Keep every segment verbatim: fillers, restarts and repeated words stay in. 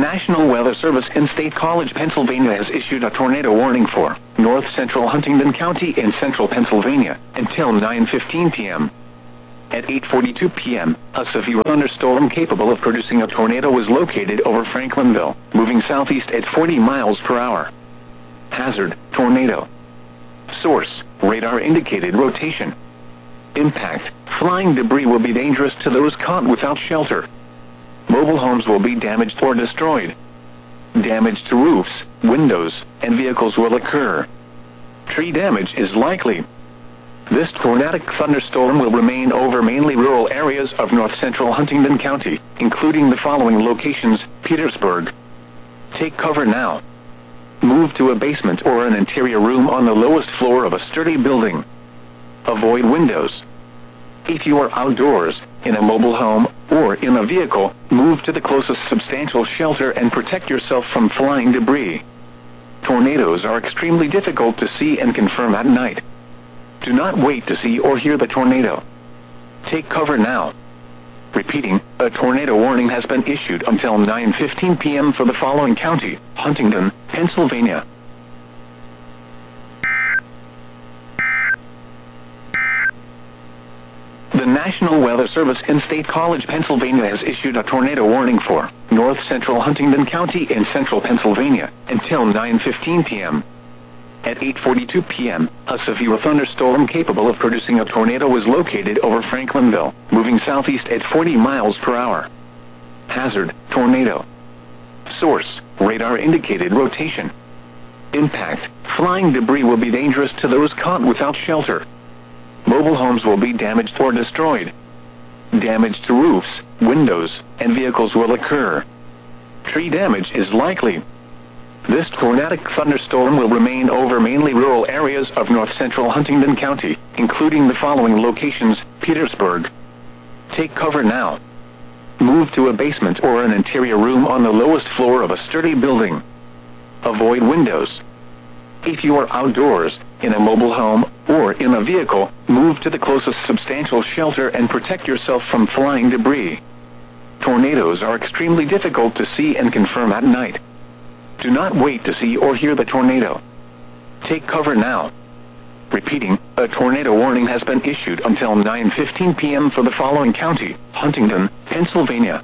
National Weather Service in State College, Pennsylvania has issued a tornado warning for north central Huntingdon County in central Pennsylvania until nine fifteen p m At eight forty-two p m, a severe thunderstorm capable of producing a tornado was located over Franklinville, moving southeast at forty miles per hour. Hazard: tornado. Source: radar indicated rotation. Impact: flying debris will be dangerous to those caught without shelter. Mobile homes will be damaged or destroyed. Damage to roofs, windows, and vehicles will occur. Tree damage is likely. This tornadic thunderstorm will remain over mainly rural areas of north-central Huntingdon County, including the following locations: Petersburg. Take cover now. Move to a basement or an interior room on the lowest floor of a sturdy building. Avoid windows. If you are outdoors, in a mobile home, or in a vehicle, move to the closest substantial shelter and protect yourself from flying debris. Tornadoes are extremely difficult to see and confirm at night. Do not wait to see or hear the tornado. Take cover now. Repeating, a tornado warning has been issued until nine fifteen p m for the following county: Huntingdon, Pennsylvania. The National Weather Service in State College, Pennsylvania has issued a tornado warning for north central Huntingdon County in central Pennsylvania until nine fifteen p m At eight forty-two p m, a severe thunderstorm capable of producing a tornado was located over Franklinville, moving southeast at forty miles per hour. Hazard: tornado. Source: radar indicated rotation. Impact: flying debris will be dangerous to those caught without shelter. Mobile homes will be damaged or destroyed. Damage to roofs, windows, and vehicles will occur. Tree damage is likely. This tornadic thunderstorm will remain over mainly rural areas of north-central Huntingdon County, including the following locations: Petersburg. Take cover now. Move to a basement or an interior room on the lowest floor of a sturdy building. Avoid windows. If you are outdoors, in a mobile home, or in a vehicle, move to the closest substantial shelter and protect yourself from flying debris. Tornadoes are extremely difficult to see and confirm at night. Do not wait to see or hear the tornado. Take cover now. Repeating, a tornado warning has been issued until nine fifteen p m for the following county: Huntingdon, Pennsylvania.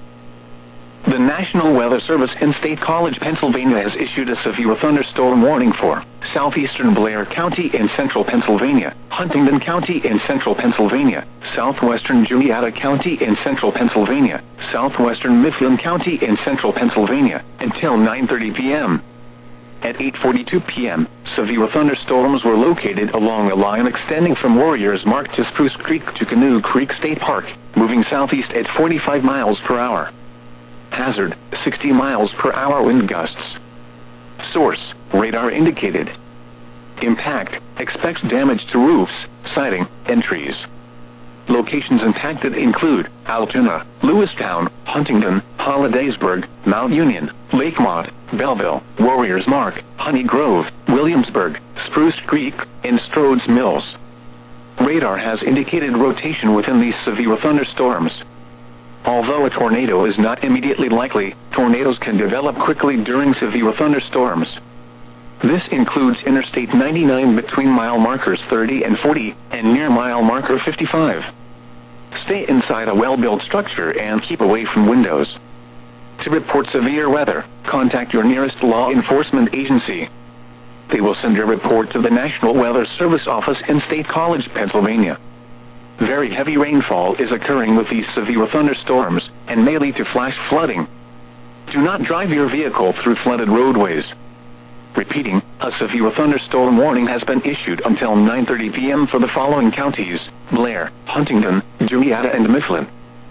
The National Weather Service in State College, Pennsylvania has issued a severe thunderstorm warning for southeastern Blair County in central Pennsylvania, Huntingdon County in central Pennsylvania, southwestern Jolieta County in central Pennsylvania, southwestern Mifflin County in central Pennsylvania, until nine thirty p m At eight forty-two p m, severe thunderstorms were located along a line extending from Warriors Mark to Spruce Creek to Canoe Creek State Park, moving southeast at forty-five miles per hour. Hazard: sixty miles per hour wind gusts. Source: radar indicated. Impact: expects damage to roofs, siding, and trees. Locations impacted include Altoona, Lewistown, Huntingdon, Hollidaysburg, Mount Union, Lakemont, Belleville, Warriors Mark, Honey Grove, Williamsburg, Spruce Creek, and Strodes Mills. Radar has indicated rotation within these severe thunderstorms. Although a tornado is not immediately likely, tornadoes can develop quickly during severe thunderstorms. This includes Interstate ninety-nine between mile markers thirty and forty, and near mile marker fifty-five. Stay inside a well-built structure and keep away from windows. To report severe weather, contact your nearest law enforcement agency. They will send your report to the National Weather Service office in State College, Pennsylvania. Very heavy rainfall is occurring with these severe thunderstorms, and may lead to flash flooding. Do not drive your vehicle through flooded roadways. Repeating, a severe thunderstorm warning has been issued until nine thirty p m for the following counties: Blair, Huntingdon, Jolieta, and Mifflin.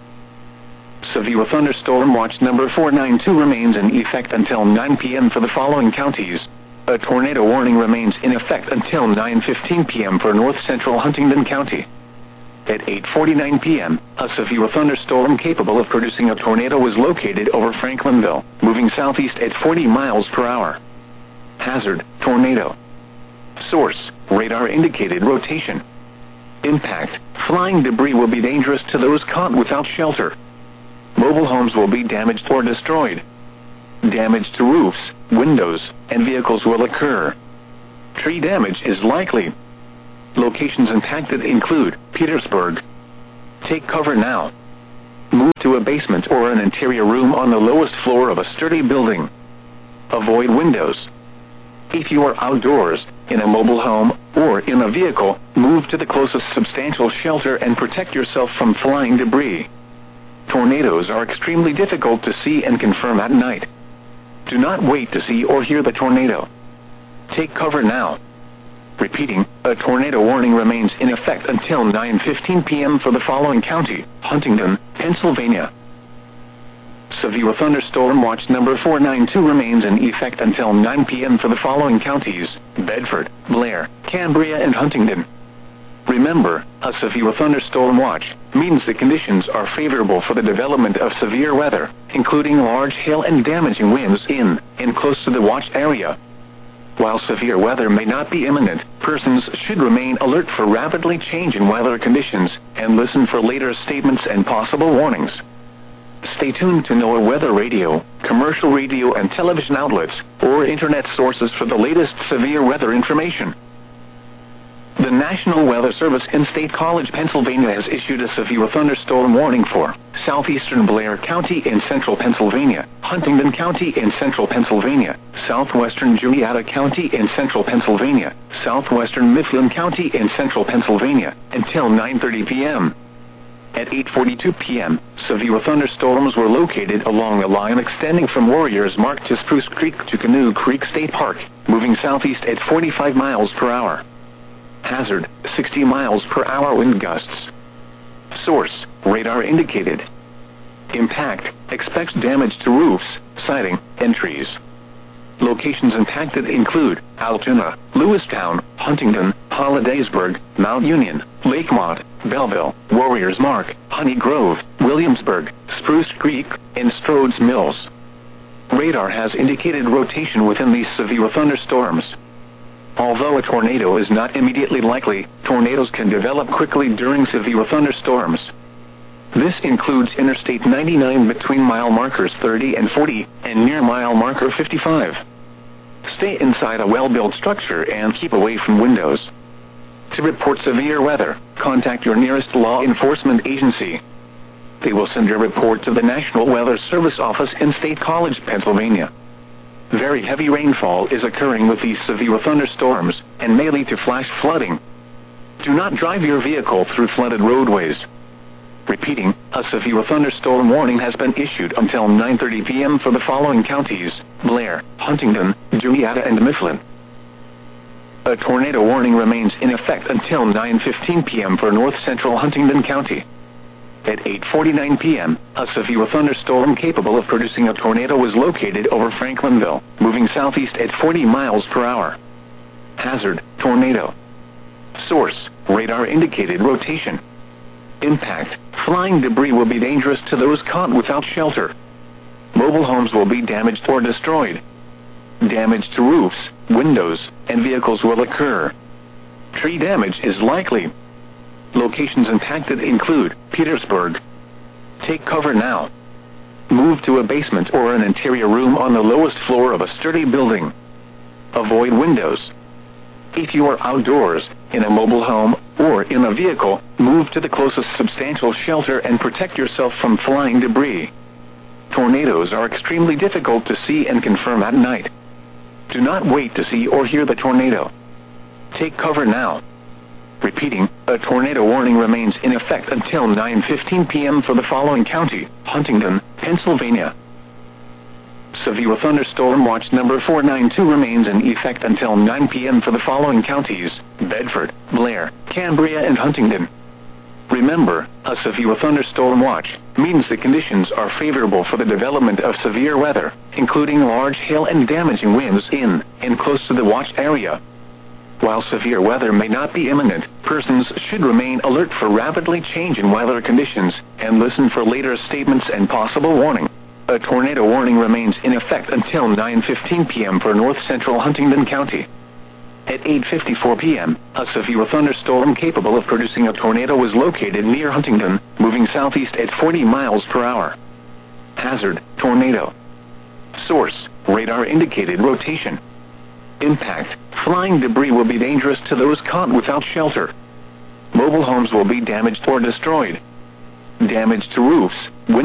Severe thunderstorm watch number four nine two remains in effect until nine p m for the following counties. A tornado warning remains in effect until nine fifteen p m for north-central Huntingdon County. At eight forty-nine p m, a severe thunderstorm capable of producing a tornado was located over Franklinville, moving southeast at forty miles per hour. Hazard: tornado. Source: radar indicated rotation. Impact: flying debris will be dangerous to those caught without shelter. Mobile homes will be damaged or destroyed. damage to roofs, windows, and vehicles will occur. Tree damage is likely. Locations impacted include Petersburg. Take cover now. Move to a basement or an interior room on the lowest floor of a sturdy building. Avoid windows. If you are outdoors, in a mobile home, or in a vehicle, move to the closest substantial shelter and protect yourself from flying debris. Tornadoes are extremely difficult to see and confirm at night. Do not wait to see or hear the tornado. Take cover now. Repeating, a tornado warning remains in effect until nine fifteen p m for the following county: Huntingdon, Pennsylvania. Severe thunderstorm watch number four nine two remains in effect until nine p m for the following counties: Bedford, Blair, Cambria, and Huntingdon. Remember, a severe thunderstorm watch means the conditions are favorable for the development of severe weather, including large hail and damaging winds in and close to the watch area. While severe weather may not be imminent, persons should remain alert for rapidly changing weather conditions and listen for later statements and possible warnings. Stay tuned to NOAA Weather Radio, commercial radio and television outlets, or internet sources for the latest severe weather information. The National Weather Service in State College, Pennsylvania has issued a severe thunderstorm warning for southeastern Blair County in central Pennsylvania, Huntingdon County in central Pennsylvania, southwestern Juniata County in central Pennsylvania, southwestern Mifflin County in central Pennsylvania, until nine thirty p m At eight forty-two p m, severe thunderstorms were located along a line extending from Warriors Mark to Spruce Creek to Canoe Creek State Park, moving southeast at forty-five miles per hour. Hazard, sixty miles per hour wind gusts. Source, radar indicated. Impact, expects damage to roofs, siding, and trees. Locations impacted include Altoona, Lewistown, Huntingdon, Hollidaysburg, Mount Union, Lakemont, Belleville, Warriors Mark, Honey Grove, Williamsburg, Spruce Creek, and Strodes Mills. Radar has indicated rotation within these severe thunderstorms. Although a tornado is not immediately likely, tornadoes can develop quickly during severe thunderstorms. This includes Interstate ninety-nine between mile markers thirty and forty, and near mile marker fifty-five. Stay inside a well-built structure and keep away from windows. To report severe weather, contact your nearest law enforcement agency. They will send your report to the National Weather Service office in State College, Pennsylvania. Very heavy rainfall is occurring with these severe thunderstorms, and may lead to flash flooding. Do not drive your vehicle through flooded roadways. Repeating, a severe thunderstorm warning has been issued until nine thirty p m for the following counties: Blair, Huntingdon, Juniata, and Mifflin. A tornado warning remains in effect until nine fifteen p m for north central Huntingdon County. At eight forty-nine p m, a severe thunderstorm capable of producing a tornado was located over Franklinville, moving southeast at forty miles per hour. Hazard, tornado. Source, radar indicated rotation. Impact, flying debris will be dangerous to those caught without shelter. Mobile homes will be damaged or destroyed. Damage to roofs, windows, and vehicles will occur. Tree damage is likely. Locations impacted include Petersburg. Take cover now. Move to a basement or an interior room on the lowest floor of a sturdy building. Avoid windows. If you are outdoors, in a mobile home, or in a vehicle, move to the closest substantial shelter and protect yourself from flying debris. Tornadoes are extremely difficult to see and confirm at night. Do not wait to see or hear the tornado. Take cover now. Repeating, a tornado warning remains in effect until nine fifteen p m for the following county: Huntingdon, Pennsylvania. Severe thunderstorm watch number four nine two remains in effect until nine p m for the following counties: Bedford, Blair, Cambria, and Huntingdon. Remember, a severe thunderstorm watch means the conditions are favorable for the development of severe weather, including large hail and damaging winds in and close to the watch area. While severe weather may not be imminent, persons should remain alert for rapidly changing weather conditions and listen for later statements and possible warning. A tornado warning remains in effect until nine fifteen p m for north central Huntingdon County. At eight fifty-four p m, a severe thunderstorm capable of producing a tornado was located near Huntingdon, moving southeast at forty miles per hour. Hazard, tornado. Source: radar indicated rotation. Impact: flying debris will be dangerous to those caught without shelter. Mobile homes will be damaged or destroyed. Damage to roofs, windows,